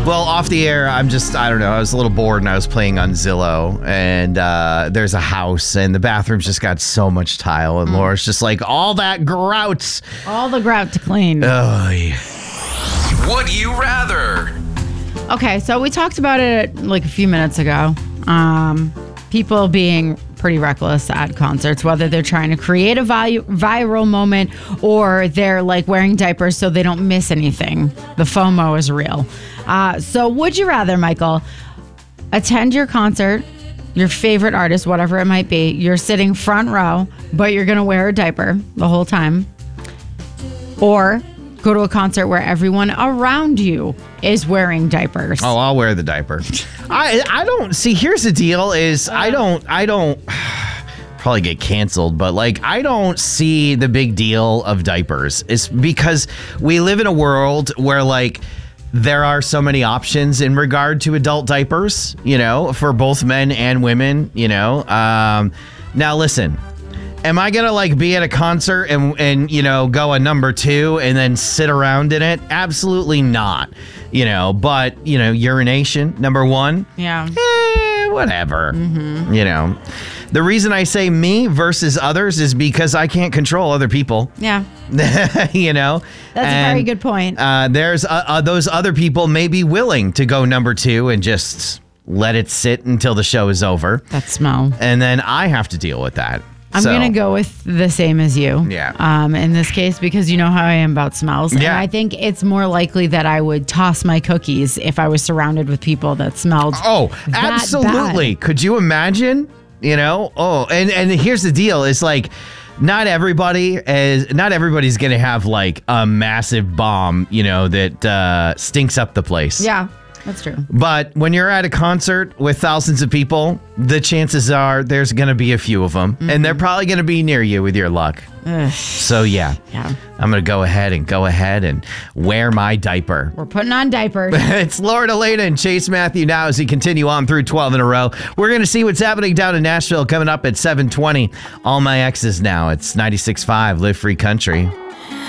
Well, off the air, I don't know. I was a little bored and I was playing on Zillow, and there's a house and the bathroom's just got so much tile, and Laura's just like, all that grout. All the grout to clean. Oh, yeah. Would you rather? Okay, so we talked about it like a few minutes ago. People being pretty reckless at concerts, whether they're trying to create a viral moment or they're like wearing diapers so they don't miss anything. The FOMO is real. So would you rather, Michael, attend your concert, your favorite artist, whatever it might be, you're sitting front row, but you're going to wear a diaper the whole time, or go to a concert where everyone around you is wearing diapers? Oh, I'll wear the diaper. I don't see. Here's the deal: is I don't probably get canceled, but like I don't see the big deal of diapers. It's because we live in a world where like there are so many options in regard to adult diapers. You know, for both men and women. You know, now listen. Am I going to like be at a concert and, you know, go a number 2 and then sit around in it? Absolutely not. You know, but, you know, urination, number 1. Yeah. Whatever. Mm-hmm. You know, the reason I say me versus others is because I can't control other people. Yeah. You know, that's a very good point. There's those other people may be willing to go number 2 and just let it sit until the show is over. That smell. And then I have to deal with that. I'm going to go with the same as you. Yeah. In this case, because you know how I am about smells. Yeah. And I think it's more likely that I would toss my cookies if I was surrounded with people that smelled. Oh, absolutely. Bad. Could you imagine? You know? Oh, and here's the deal. It's like not everybody's going to have like a massive bomb, you know, that stinks up the place. Yeah. That's true. But when you're at a concert with thousands of people, the chances are there's going to be a few of them. Mm-hmm. And they're probably going to be near you with your luck. Ugh. So, yeah. I'm going to go ahead and wear my diaper. We're putting on diapers. It's Laura Delana and Chase Matthew now as we continue on through 12 in a row. We're going to see what's happening down in Nashville coming up at 7:20. All My Exes now. It's 96.5 Live Free Country.